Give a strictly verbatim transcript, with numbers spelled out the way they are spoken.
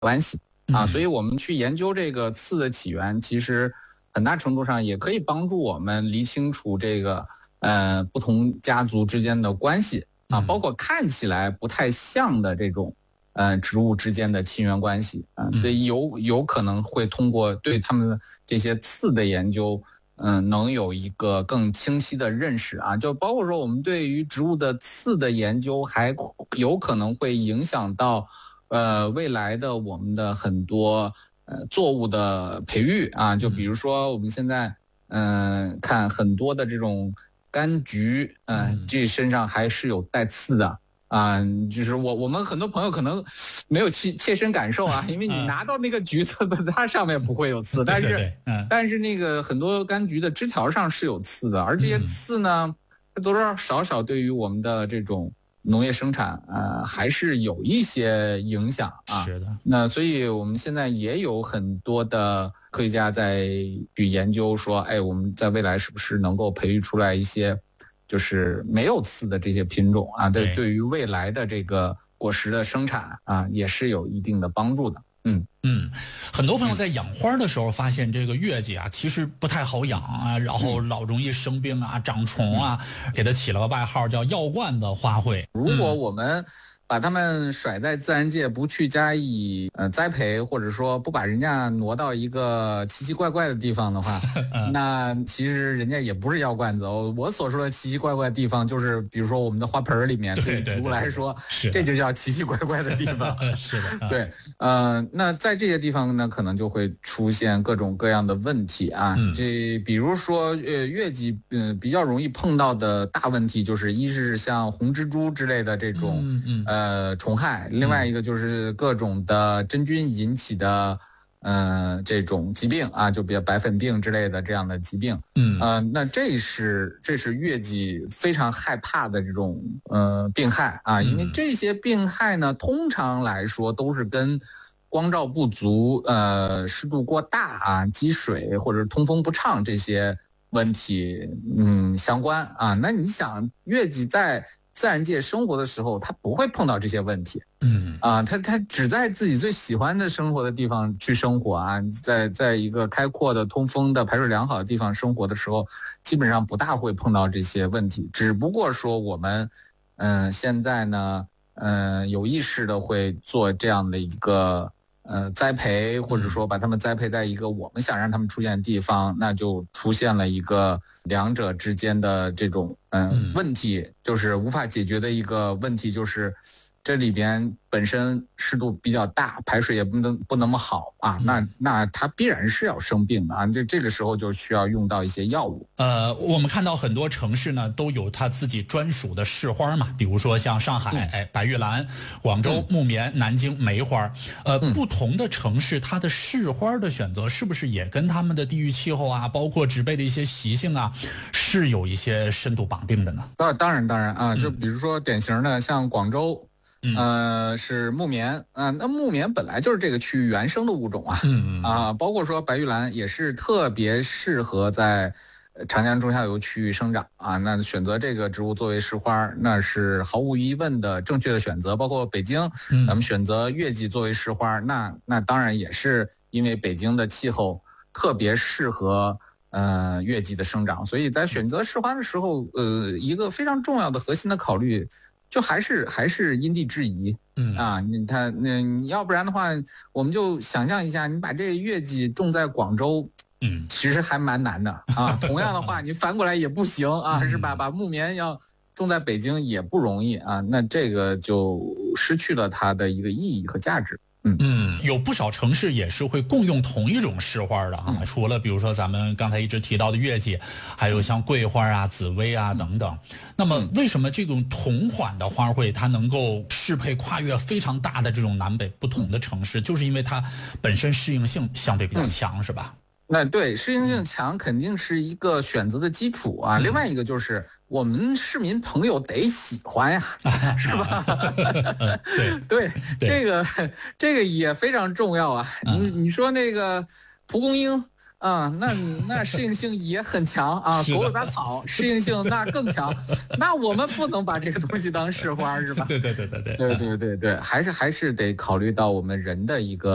关系啊，所以我们去研究这个刺的起源，其实很大程度上也可以帮助我们理清楚这个呃不同家族之间的关系啊，包括看起来不太像的这种呃植物之间的亲缘关系啊，对，有有可能会通过对他们这些刺的研究，嗯、呃，能有一个更清晰的认识啊，就包括说我们对于植物的刺的研究，还有可能会影响到。呃，未来的我们的很多呃作物的培育啊，就比如说我们现在嗯、呃、看很多的这种柑橘，嗯、呃，这身上还是有带刺的啊，就是我我们很多朋友可能没有切切身感受啊，因为你拿到那个橘子的，它上面不会有刺，但是但是那个很多柑橘的枝条上是有刺的，而这些刺呢，多多少少对于我们的这种。农业生产呃还是有一些影响啊， 是的。 那所以我们现在也有很多的科学家在去研究说，哎，我们在未来是不是能够培育出来一些就是没有刺的这些品种啊？对，对于未来的这个果实的生产啊，也是有一定的帮助的。嗯嗯，很多朋友在养花的时候发现这个月季啊，其实不太好养啊，然后老容易生病啊、长虫啊，给它起了个外号叫药罐子花卉。 如果我们把它们甩在自然界，不去加以呃栽培，或者说不把人家挪到一个奇奇怪怪的地方的话，那其实人家也不是药罐子哦。我所说的奇奇怪怪的地方，就是比如说我们的花盆里面，对植物来说，这就叫奇奇怪怪的地方。 是的， 对，呃，那在这些地方呢，可能就会出现各种各样的问题啊。嗯、这比如说，呃，月季，嗯、呃，比较容易碰到的大问题就是，一是像红蜘蛛之类的这种，嗯嗯。呃呃，虫害，另外一个就是各种的真菌引起的，呃，这种疾病啊，就比如白粉病之类的这样的疾病，嗯，呃，那这是这是月季非常害怕的这种呃病害啊，因为这些病害呢，通常来说都是跟光照不足、呃湿度过大啊、积水或者通风不畅这些问题，嗯，相关啊。那你想，月季在自然界生活的时候，他不会碰到这些问题，嗯啊，他他只在自己最喜欢的生活的地方去生活啊，在在一个开阔的、通风的、排水良好的地方生活的时候，基本上不大会碰到这些问题。只不过说我们，嗯、呃，现在呢，嗯、呃，有意识的会做这样的一个。呃，栽培或者说把它们栽培在一个我们想让它们出现的地方，那就出现了一个两者之间的这种嗯、呃、问题，就是无法解决的一个问题，就是这里边本身湿度比较大，排水也不能不那么好啊，那那它必然是要生病的啊，这这个时候就需要用到一些药物。 呃，我们看到很多城市呢都有它自己专属的市花嘛，比如说像上海，嗯、哎，白玉兰；广州木棉；南京梅花。呃，嗯、不同的城市它的市花的选择是不是也跟他们的地域气候啊，包括植被的一些习性啊，是有一些深度绑定的呢？ 当当然当然啊，就比如说典型的像广州。嗯、呃，是木棉啊、呃，那木棉本来就是这个区域原生的物种啊，嗯嗯啊，包括说白玉兰也是特别适合在长江中下游区域生长啊，那选择这个植物作为市花，那是毫无疑问的正确的选择。包括北京，咱们选择月季作为市花，那那当然也是因为北京的气候特别适合呃月季的生长，所以在选择市花的时候，呃，一个非常重要的核心的考虑。就还是还是因地制宜，嗯啊，你他那你要不然的话，我们就想象一下，你把这月季种在广州，嗯，其实还蛮难的啊。同样的话，你反过来也不行啊，是吧？把木棉要种在北京也不容易啊，那这个就失去了它的一个意义和价值。 嗯嗯，有不少城市也是会共用同一种市花的啊，嗯、除了比如说咱们刚才一直提到的月季，还有像桂花啊、紫薇啊等等。那么为什么这种同款的花卉它能够适配跨越非常大的这种南北不同的城市，就是因为它本身适应性相对比较强，嗯、是吧？ 那对，适应性强肯定是一个选择的基础啊。嗯、另外一个就是我们市民朋友得喜欢呀，是吧？ 对对，这个这个也非常重要啊。你你说那个蒲公英啊，那那适应性也很强啊。狗尾巴草适应性那更强，那我们不能把这个东西当市花是吧？ 对对对对对对对对对，还是还是得考虑到我们人的一个。